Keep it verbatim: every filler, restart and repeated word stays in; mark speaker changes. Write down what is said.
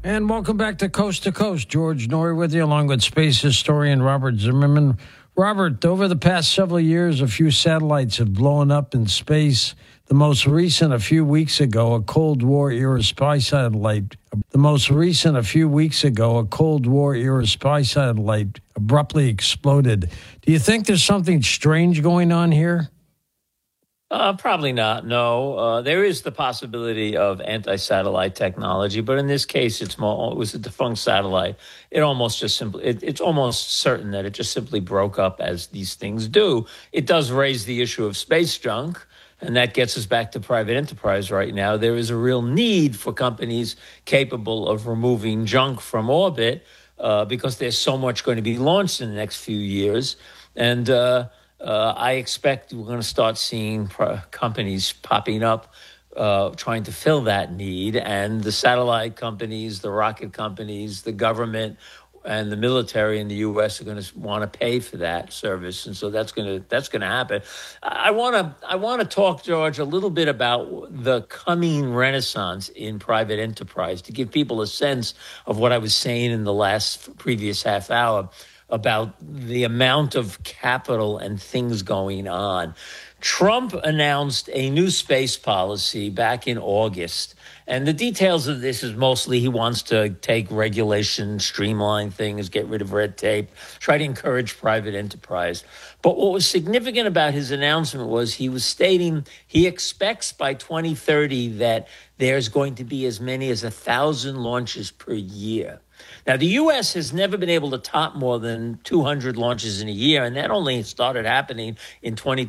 Speaker 1: And welcome back to Coast to Coast. George Noory with you, along with space historian Robert Zimmerman. Robert, over the past several years, a few satellites have blown up in space. The most recent, a few weeks ago, a Cold War-era spy satellite. The most recent, a few weeks ago, a Cold War-era spy satellite abruptly exploded. Do you think there's something strange going on here?
Speaker 2: Uh, probably not. No, uh, there is the possibility of anti-satellite technology, but in this case, it's more. It was a defunct satellite. It almost just simply. It, it's almost certain that it just simply broke up, as these things do. It does raise the issue of space junk, and that gets us back to private enterprise right now. There is a real need for companies capable of removing junk from orbit uh, because there's so much going to be launched in the next few years, and. Uh, Uh, I expect we're going to start seeing pro- companies popping up uh, trying to fill that need. And the satellite companies, the rocket companies, the government, and the military in the U S are going to want to pay for that service. And so that's going to that's going to happen. I want to I want to talk, George, a little bit about the coming renaissance in private enterprise to give people a sense of what I was saying in the last previous half hour about the amount of capital and things going on. Trump announced a new space policy back in August. And the details of this is mostly he wants to take regulation, streamline things, get rid of red tape, try to encourage private enterprise. But what was significant about his announcement was he was stating he expects by twenty thirty that there's going to be as many as a thousand launches per year. Now, the U S has never been able to top more than two hundred launches in a year, and that only started happening in twenty